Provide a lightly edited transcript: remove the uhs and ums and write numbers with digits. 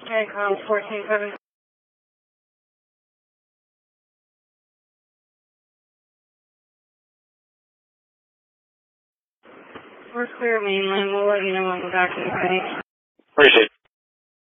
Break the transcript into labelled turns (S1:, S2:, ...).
S1: Okay, call 14-7. We're clear mainline. We'll let you know when we're back to the site.
S2: Appreciate it.